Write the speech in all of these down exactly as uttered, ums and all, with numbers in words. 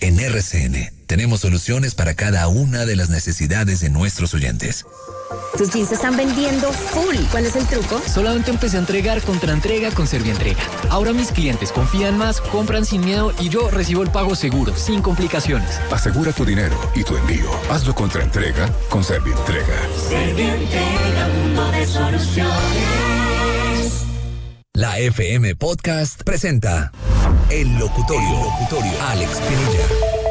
En R C N tenemos soluciones para cada una de las necesidades de nuestros oyentes. Tus jeans se están vendiendo full. ¿Cuál es el truco? Solamente empecé a entregar contra entrega con Servientrega. Ahora mis clientes confían más, compran sin miedo y yo recibo el pago seguro, sin complicaciones. Asegura tu dinero y tu envío. Hazlo contra entrega con Servientrega. Servientrega, mundo de soluciones. La F M Podcast presenta El Locutorio. El Locutorio. Alex Pinilla.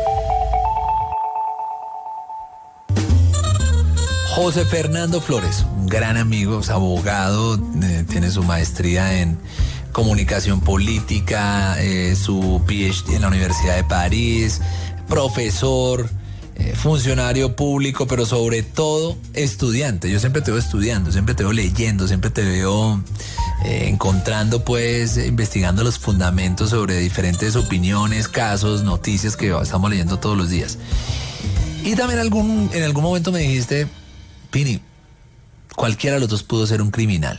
José Fernando Flores, un gran amigo, es abogado, eh, tiene su maestría en comunicación política, eh, su P H D en la Universidad de París, profesor, eh, funcionario público, pero sobre todo estudiante. Yo siempre te veo estudiando, siempre te veo leyendo, siempre te veo eh, encontrando, pues, investigando los fundamentos sobre diferentes opiniones, casos, noticias que estamos leyendo todos los días. Y también algún, en algún momento me dijiste, Pini, cualquiera de los dos pudo ser un criminal.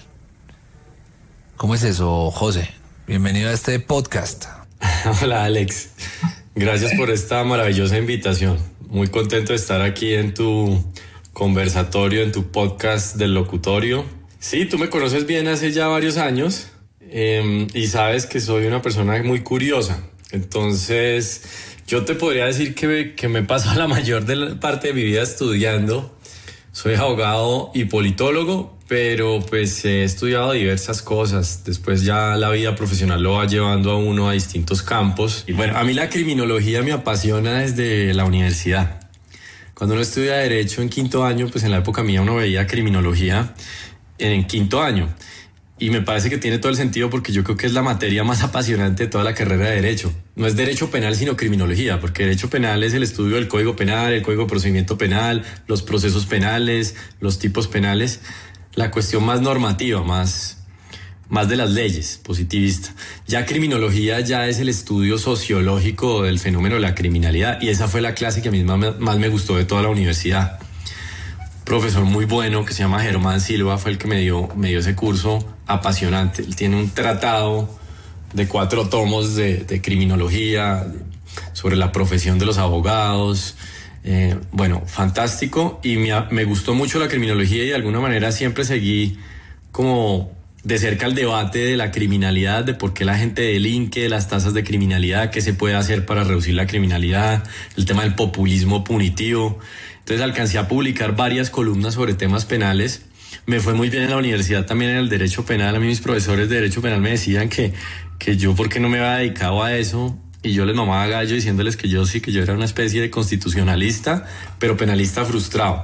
¿Cómo es eso, José? Bienvenido a este podcast. Hola, Alex. Gracias por esta maravillosa invitación. Muy contento de estar aquí en tu conversatorio, en tu podcast del Locutorio. Sí, tú me conoces bien hace ya varios años eh, y sabes que soy una persona muy curiosa. Entonces, yo te podría decir que me, que me paso la mayor de la parte de mi vida estudiando. Soy abogado y politólogo, pero pues he estudiado diversas cosas. Después ya la vida profesional lo va llevando a uno a distintos campos. Y bueno, a mí la criminología me apasiona desde la universidad. Cuando uno estudia Derecho en quinto año, pues en la época mía uno veía criminología en quinto año. Y me parece que tiene todo el sentido porque yo creo que es la materia más apasionante de toda la carrera de Derecho. No es Derecho Penal, sino Criminología, porque Derecho Penal es el estudio del Código Penal, el Código de Procedimiento Penal, los procesos penales, los tipos penales, la cuestión más normativa, más, más de las leyes, positivista. Ya Criminología ya es el estudio sociológico del fenómeno de la criminalidad, y esa fue la clase que a mí más, más me gustó de toda la universidad. Profesor muy bueno que se llama Germán Silva fue el que me dio, me dio ese curso apasionante. Él tiene un tratado de cuatro tomos de, de criminología, sobre la profesión de los abogados. Eh, bueno, fantástico, y me, me gustó mucho la criminología y de alguna manera siempre seguí como de cerca el debate de la criminalidad, de por qué la gente delinque, las tasas de criminalidad, qué se puede hacer para reducir la criminalidad, el tema del populismo punitivo. Entonces alcancé a publicar varias columnas sobre temas penales. Me fue muy bien en la universidad también en el derecho penal. A mí mis profesores de derecho penal me decían que, que yo por qué no me había dedicado a eso, y yo les mamaba gallo diciéndoles que yo sí, que yo era una especie de constitucionalista, pero penalista frustrado.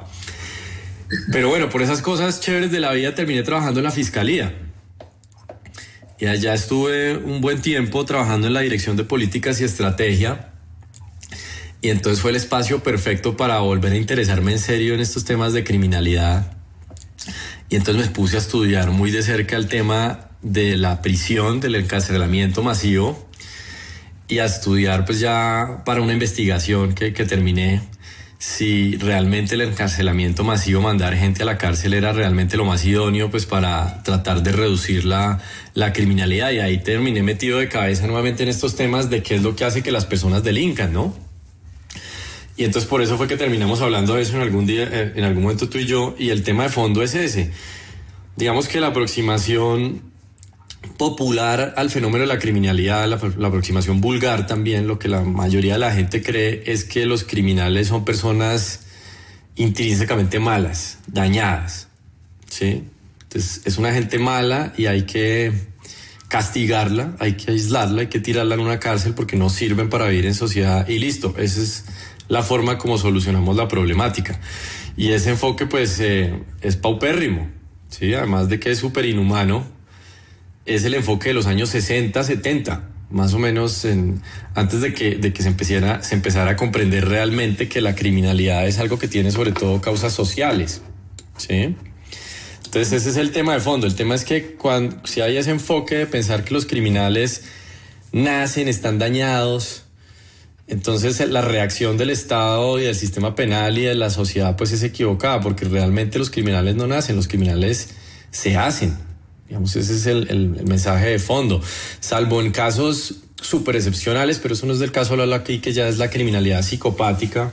Pero bueno, por esas cosas chéveres de la vida terminé trabajando en la fiscalía. Y allá estuve un buen tiempo trabajando en la Dirección de Políticas y Estrategia. Y entonces fue el espacio perfecto para volver a interesarme en serio en estos temas de criminalidad. Y entonces me puse a estudiar muy de cerca el tema de la prisión, del encarcelamiento masivo, y a estudiar pues ya para una investigación que, que terminé, si realmente el encarcelamiento masivo, mandar gente a la cárcel, era realmente lo más idóneo pues para tratar de reducir la, la criminalidad. Y ahí terminé metido de cabeza nuevamente en estos temas de qué es lo que hace que las personas delincan, ¿no? Y entonces por eso fue que terminamos hablando de eso en algún día, en algún momento tú y yo, y el tema de fondo es ese. Digamos que la aproximación popular al fenómeno de la criminalidad, la, la aproximación vulgar también, lo que la mayoría de la gente cree es que los criminales son personas intrínsecamente malas, dañadas, ¿sí? Entonces es una gente mala y hay que castigarla, hay que aislarla, hay que tirarla en una cárcel porque no sirven para vivir en sociedad y listo. Esa es la forma como solucionamos la problemática. Y ese enfoque pues eh, es paupérrimo, ¿sí? Además de que es súper inhumano, es el enfoque de los años sesenta, setenta, más o menos en, antes de que, de que se, empezara, se empezara a comprender realmente que la criminalidad es algo que tiene sobre todo causas sociales, ¿sí? Entonces ese es el tema de fondo. El tema es que cuando, si hay ese enfoque de pensar que los criminales nacen, están dañados, entonces la reacción del Estado y del sistema penal y de la sociedad pues es equivocada, porque realmente los criminales no nacen, los criminales se hacen, Digamos, ese es el, el, el mensaje de fondo. Salvo en casos súper excepcionales, pero eso no es del caso de aquí, que ya es la criminalidad psicopática,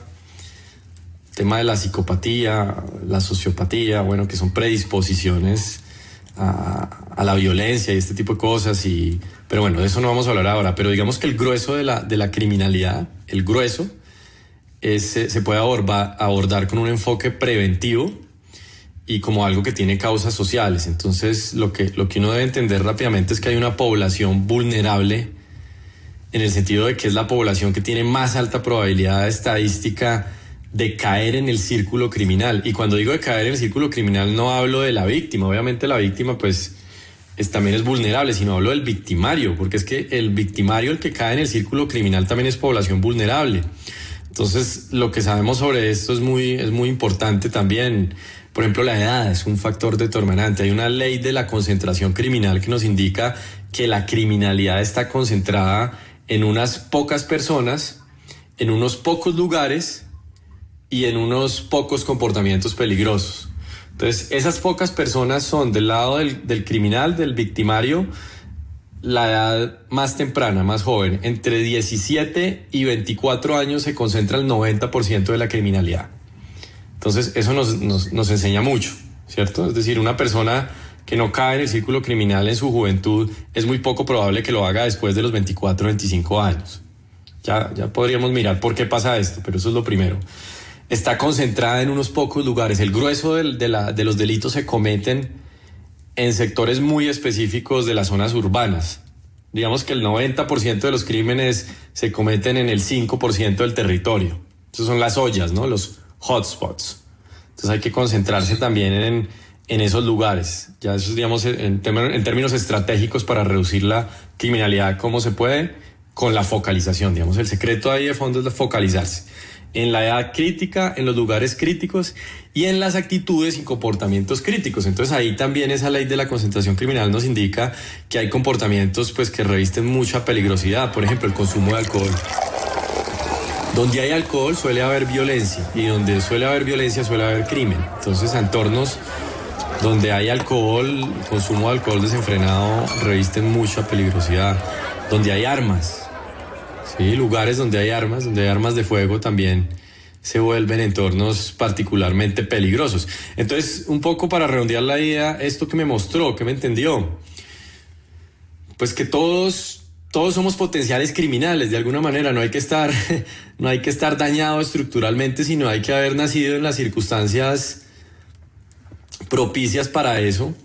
el tema de la psicopatía, la sociopatía, bueno, que son predisposiciones a, a la violencia y este tipo de cosas. Y, pero bueno, de eso no vamos a hablar ahora. Pero digamos que el grueso de la, de la criminalidad, el grueso, es, se puede abordar, abordar con un enfoque preventivo y como algo que tiene causas sociales. Entonces, lo que, lo que uno debe entender rápidamente es que hay una población vulnerable, en el sentido de que es la población que tiene más alta probabilidad estadística de caer en el círculo criminal. Y cuando digo de caer en el círculo criminal, no hablo de la víctima. Obviamente la víctima pues es, también es vulnerable, sino hablo del victimario, porque es que el victimario, el que cae en el círculo criminal, también es población vulnerable. Entonces, lo que sabemos sobre esto es muy, es muy importante también. Por ejemplo, la edad es un factor determinante. Hay una ley de la concentración criminal que nos indica que la criminalidad está concentrada en unas pocas personas, en unos pocos lugares y en unos pocos comportamientos peligrosos. Entonces, esas pocas personas son del lado del, del criminal, del victimario, la edad más temprana, más joven. Entre diecisiete y veinticuatro años se concentra el noventa por ciento de la criminalidad. Entonces, eso nos, nos, nos enseña mucho, ¿cierto? Es decir, una persona que no cae en el círculo criminal en su juventud, es muy poco probable que lo haga después de los veinticuatro o veinticinco años. Ya, ya podríamos mirar por qué pasa esto, pero eso es lo primero. Está concentrada en unos pocos lugares. El grueso de, de, la, de los delitos se cometen en sectores muy específicos de las zonas urbanas. Digamos que el noventa por ciento de los crímenes se cometen en el cinco por ciento del territorio. Esas son las ollas, ¿no? Los hotspots. Entonces hay que concentrarse también en, en esos lugares. Ya eso, digamos, en, en términos estratégicos para reducir la criminalidad como se puede, con la focalización. Digamos, el secreto ahí de fondo es focalizarse en la edad crítica, en los lugares críticos y en las actitudes y comportamientos críticos. Entonces ahí también esa ley de la concentración criminal nos indica que hay comportamientos pues que revisten mucha peligrosidad. Por ejemplo, el consumo de alcohol. Donde hay alcohol suele haber violencia, y donde suele haber violencia suele haber crimen. Entonces, entornos donde hay alcohol, consumo de alcohol desenfrenado, revisten mucha peligrosidad. Donde hay armas, ¿sí? Lugares donde hay armas, donde hay armas de fuego también se vuelven entornos particularmente peligrosos. Entonces, un poco para redondear la idea, esto que me mostró, que me entendió, pues que todos... Todos somos potenciales criminales, de alguna manera. No hay que estar, no hay que estar dañado estructuralmente, sino hay que haber nacido en las circunstancias propicias para eso.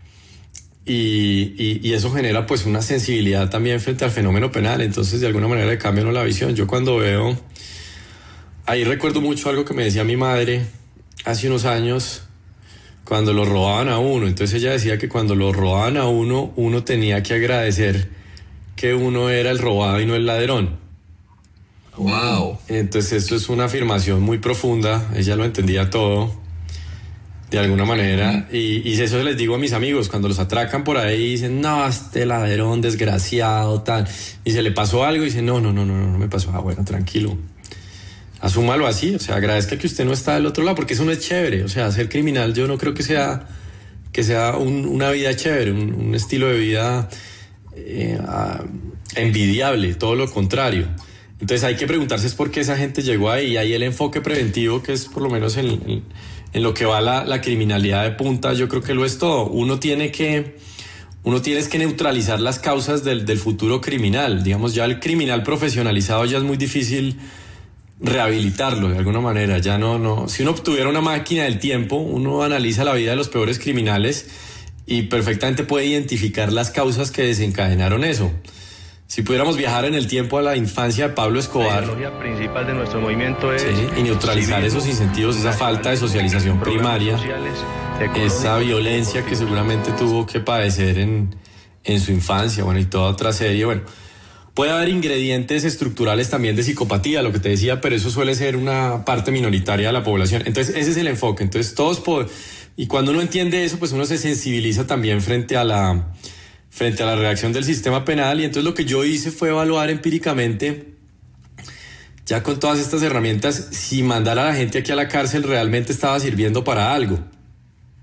Y, y, y eso genera pues una sensibilidad también frente al fenómeno penal. Entonces, de alguna manera, le cambia la visión. Yo cuando veo... Ahí recuerdo mucho algo que me decía mi madre hace unos años, cuando lo robaban a uno. Entonces ella decía que cuando lo robaban a uno, uno tenía que agradecer que uno era el robado y no el ladrón. Wow. Entonces esto es una afirmación muy profunda. Ella lo entendía todo de alguna manera. Y, y eso les digo a mis amigos cuando los atracan por ahí y dicen, no, este ladrón desgraciado, tal. Y se le pasó algo y dicen, no, no, no, no, no me pasó. Ah, bueno, tranquilo. Asúmalo así, o sea, agradezca que usted no está del otro lado, porque eso no es chévere. O sea, ser criminal yo no creo que sea, que sea un, una vida chévere, un, un estilo de vida... Eh, uh, envidiable, todo lo contrario. Entonces hay que preguntarse es por qué esa gente llegó ahí. Y ahí el enfoque preventivo, que es por lo menos en, en, en lo que va la, la criminalidad de punta, yo creo que lo es todo. Uno tiene que uno tiene que neutralizar las causas del, del futuro criminal. Digamos, ya el criminal profesionalizado ya es muy difícil rehabilitarlo de alguna manera. Ya no, no. Si uno tuviera una máquina del tiempo, uno analiza la vida de los peores criminales y perfectamente puede identificar las causas que desencadenaron eso. Si pudiéramos viajar en el tiempo a la infancia de Pablo Escobar, la ideología principal de nuestro movimiento es, sí, y neutralizar civismo, esos incentivos, esa falta de socialización primaria, sociales, esa violencia que seguramente tuvo que padecer en, en su infancia, bueno, y toda otra serie, bueno. Puede haber ingredientes estructurales también de psicopatía, lo que te decía, pero eso suele ser una parte minoritaria de la población. Entonces, ese es el enfoque. Entonces, todos pod- y cuando uno entiende eso, pues uno se sensibiliza también frente a la frente a la reacción del sistema penal. Y entonces lo que yo hice fue evaluar empíricamente, ya con todas estas herramientas, si mandar a la gente aquí a la cárcel realmente estaba sirviendo para algo.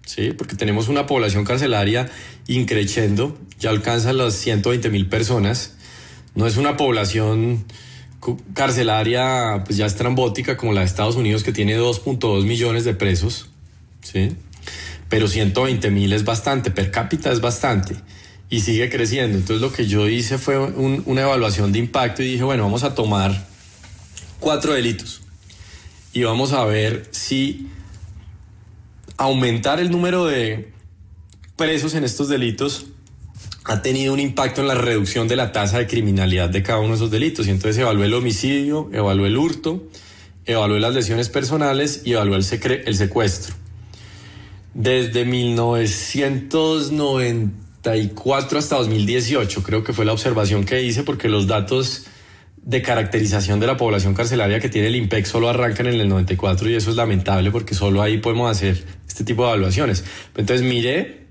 ¿sí? Porque tenemos una población carcelaria increciendo, ya alcanza las ciento veinte mil personas. No es una población carcelaria pues ya estrambótica como la de Estados Unidos, que tiene dos punto dos millones de presos, ¿sí? Pero ciento veinte mil es bastante, per cápita es bastante y sigue creciendo. Entonces lo que yo hice fue un, una evaluación de impacto y dije, bueno, vamos a tomar cuatro delitos y vamos a ver si aumentar el número de presos en estos delitos ha tenido un impacto en la reducción de la tasa de criminalidad de cada uno de esos delitos. Y entonces evalué el homicidio, evalué el hurto, evalué las lesiones personales y evalué el, secre- el secuestro. Desde mil novecientos noventa y cuatro hasta dos mil dieciocho creo que fue la observación que hice, porque los datos de caracterización de la población carcelaria que tiene el INPEC solo arrancan en el noventa y cuatro, y eso es lamentable porque solo ahí podemos hacer este tipo de evaluaciones. Entonces miré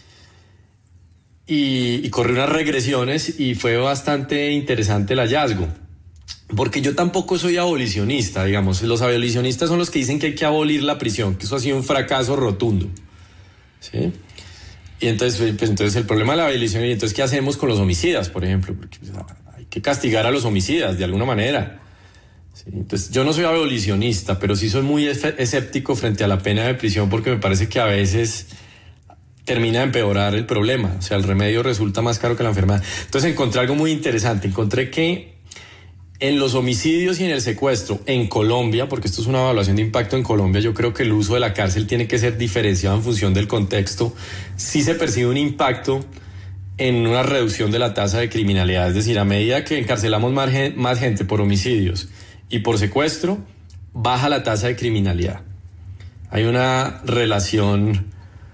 y, y corrí unas regresiones y fue bastante interesante el hallazgo, porque yo tampoco soy abolicionista, digamos. Los abolicionistas son los que dicen que hay que abolir la prisión, que eso ha sido un fracaso rotundo, ¿sí? Y entonces, pues, entonces el problema de la abolición, y entonces ¿qué hacemos con los homicidas, por ejemplo? Porque pues, hay que castigar a los homicidas de alguna manera, ¿sí? Entonces yo no soy abolicionista, pero sí soy muy escéptico frente a la pena de prisión, porque me parece que a veces termina de empeorar el problema, o sea, el remedio resulta más caro que la enfermedad. Entonces encontré algo muy interesante, encontré que en los homicidios y en el secuestro en Colombia, porque esto es una evaluación de impacto en Colombia, yo creo que el uso de la cárcel tiene que ser diferenciado en función del contexto. Sí se percibe un impacto en una reducción de la tasa de criminalidad, es decir, a medida que encarcelamos más, más gente por homicidios y por secuestro, baja la tasa de criminalidad. Hay una relación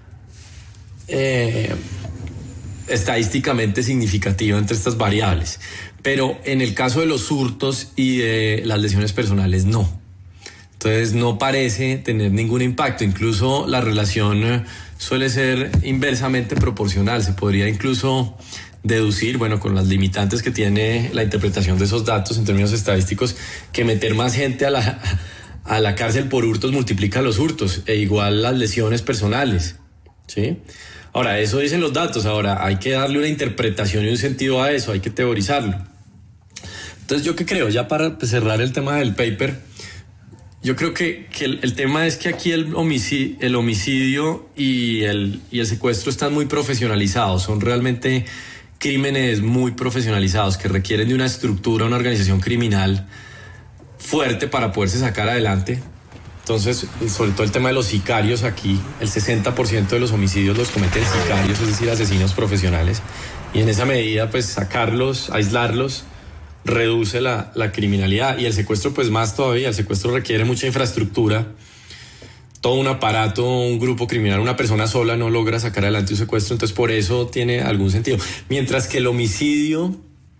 eh, estadísticamente significativa entre estas variables. Pero en el caso de los hurtos y de las lesiones personales, no. Entonces no parece tener ningún impacto. Incluso la relación suele ser inversamente proporcional. Se podría incluso deducir, bueno, con las limitantes que tiene la interpretación de esos datos en términos estadísticos, que meter más gente a la, a la cárcel por hurtos multiplica los hurtos, e igual las lesiones personales, ¿sí? Ahora, eso dicen los datos. Ahora, hay que darle una interpretación y un sentido a eso, hay que teorizarlo. Entonces, ¿yo qué creo? Ya para cerrar el tema del paper, yo creo que, que el, el tema es que aquí el homicidio, el homicidio y, el, y el secuestro están muy profesionalizados. Son realmente crímenes muy profesionalizados que requieren de una estructura, una organización criminal fuerte para poderse sacar adelante. Entonces, sobre todo el tema de los sicarios aquí, el sesenta por ciento de los homicidios los cometen sicarios, es decir, asesinos profesionales. Y en esa medida, pues sacarlos, aislarlos, reduce la, la criminalidad. Y el secuestro pues más todavía. El secuestro requiere mucha infraestructura, todo un aparato, un grupo criminal. Una persona sola no logra sacar adelante un secuestro, entonces por eso tiene algún sentido. Mientras que el homicidio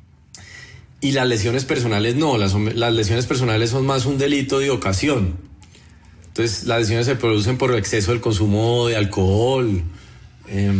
y las lesiones personales no, las, las lesiones personales son más un delito de ocasión. Entonces las lesiones se producen por exceso del consumo de alcohol, eh,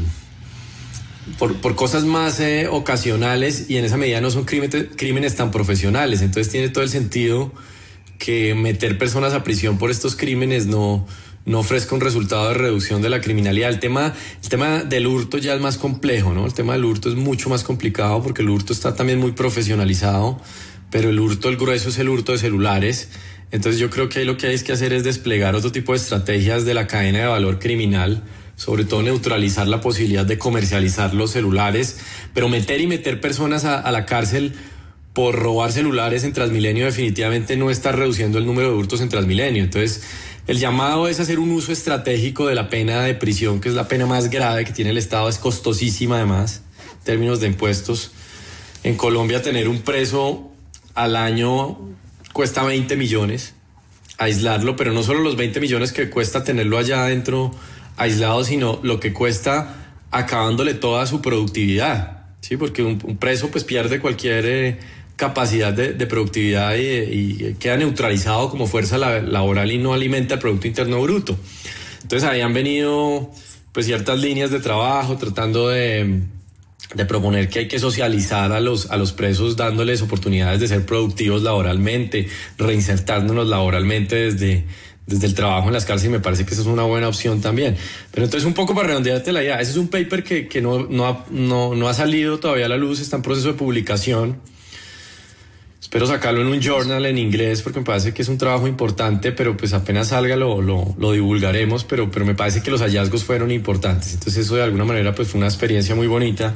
Por, por cosas más eh, ocasionales, y en esa medida no son crímenes, crímenes tan profesionales. Entonces tiene todo el sentido que meter personas a prisión por estos crímenes no, no ofrezca un resultado de reducción de la criminalidad. El tema, el tema del hurto ya es más complejo, ¿no? El tema del hurto es mucho más complicado porque el hurto está también muy profesionalizado, pero el hurto, el grueso es el hurto de celulares. Entonces yo creo que ahí lo que hay que hacer es desplegar otro tipo de estrategias de la cadena de valor criminal, sobre todo neutralizar la posibilidad de comercializar los celulares, pero meter y meter personas a, a la cárcel por robar celulares en Transmilenio definitivamente no está reduciendo el número de hurtos en Transmilenio. Entonces, el llamado es hacer un uso estratégico de la pena de prisión, que es la pena más grave que tiene el Estado, es costosísima además, en términos de impuestos. En Colombia tener un preso al año cuesta veinte millones, aislarlo, pero no solo los veinte millones que cuesta tenerlo allá adentro aislado, sino lo que cuesta acabándole toda su productividad, ¿sí? Porque un, un preso pues pierde cualquier eh, capacidad de, de productividad y, y queda neutralizado como fuerza la, laboral y no alimenta el Producto Interno Bruto. Entonces ahí han venido pues ciertas líneas de trabajo tratando de, de proponer que hay que socializar a los, a los presos, dándoles oportunidades de ser productivos laboralmente, reinsertándonos laboralmente desde desde el trabajo en las cárceles, me parece que esa es una buena opción también. Pero entonces, un poco para redondearte la idea, ese es un paper que, que no, no, ha, no, no ha salido todavía a la luz, está en proceso de publicación. Espero sacarlo en un journal en inglés porque me parece que es un trabajo importante, pero pues apenas salga lo, lo, lo divulgaremos, pero, pero me parece que los hallazgos fueron importantes. Entonces eso de alguna manera pues fue una experiencia muy bonita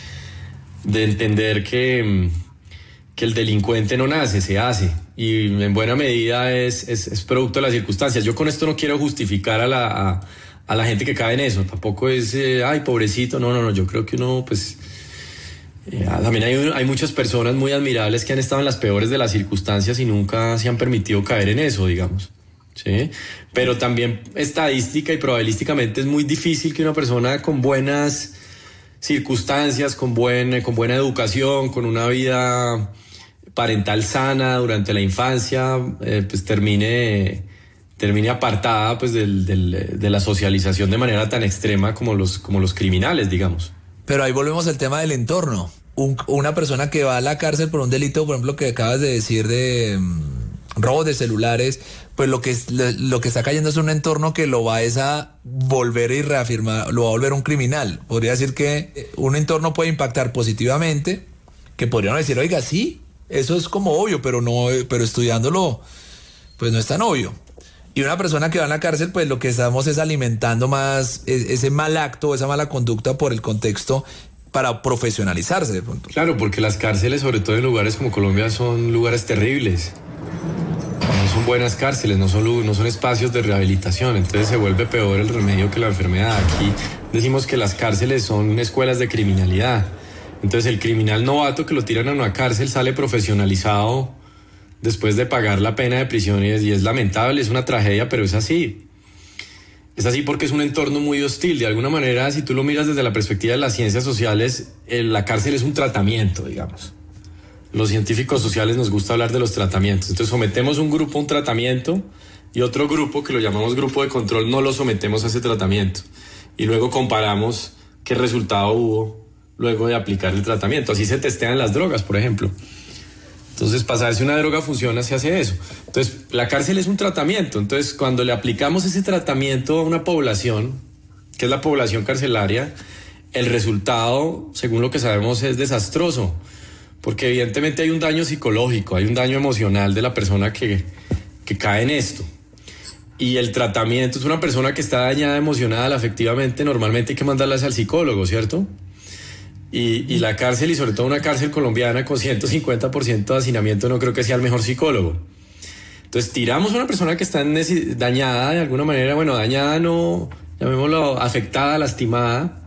de entender que, que el delincuente no nace, se hace, y en buena medida es, es, es producto de las circunstancias. Yo con esto no quiero justificar a la, a, a la gente que cae en eso, tampoco es, eh, ay, pobrecito, no, no, no, yo creo que uno pues... Eh, también hay, hay muchas personas muy admirables que han estado en las peores de las circunstancias y nunca se han permitido caer en eso, digamos, ¿sí? Pero también estadística y probabilísticamente es muy difícil que una persona con buenas circunstancias, con, buen, con buena educación, con una vida parental sana durante la infancia, eh, pues termine, termine apartada pues del, del, de la socialización de manera tan extrema como los, como los criminales, digamos. Pero ahí volvemos al tema del entorno. Un, una persona que va a la cárcel por un delito, por ejemplo, que acabas de decir de um, robos de celulares, pues lo que, es, lo, lo que está cayendo es un entorno que lo va a, esa volver y reafirmar, lo va a volver un criminal. Podría decir que un entorno puede impactar positivamente, que podrían decir, oiga, sí, eso es como obvio, pero no, pero estudiándolo, pues no es tan obvio. Y una persona que va a la cárcel, pues lo que estamos es alimentando más ese mal acto, esa mala conducta por el contexto para profesionalizarse de pronto. Claro, porque las cárceles, sobre todo en lugares como Colombia, son lugares terribles. No son buenas cárceles, no son, no son espacios de rehabilitación, entonces se vuelve peor el remedio que la enfermedad. Aquí decimos que las cárceles son escuelas de criminalidad. Entonces el criminal novato que lo tiran a una cárcel sale profesionalizado después de pagar la pena de prisión, y es, y es lamentable, es una tragedia, pero es así. Es así porque es un entorno muy hostil. De alguna manera, si tú lo miras desde la perspectiva de las ciencias sociales, eh, la cárcel es un tratamiento, digamos. Los científicos sociales nos gusta hablar de los tratamientos. Entonces sometemos un grupo a un tratamiento y otro grupo, que lo llamamos grupo de control, no lo sometemos a ese tratamiento. Y luego comparamos qué resultado hubo luego de aplicar el tratamiento. Así se testean las drogas, por ejemplo. Entonces, para saber si una droga funciona, se hace eso. Entonces, la cárcel es un tratamiento. Entonces, cuando le aplicamos ese tratamiento a una población, que es la población carcelaria, el resultado, según lo que sabemos, es desastroso. Porque evidentemente hay un daño psicológico, hay un daño emocional de la persona que, que cae en esto. Y el tratamiento es una persona que está dañada emocional, afectivamente, normalmente hay que mandarlas al psicólogo, ¿cierto? Y, y la cárcel, y sobre todo una cárcel colombiana con ciento cincuenta por ciento de hacinamiento, no creo que sea el mejor psicólogo. Entonces tiramos a una persona que está dañada de alguna manera, bueno, dañada no, llamémoslo afectada, lastimada,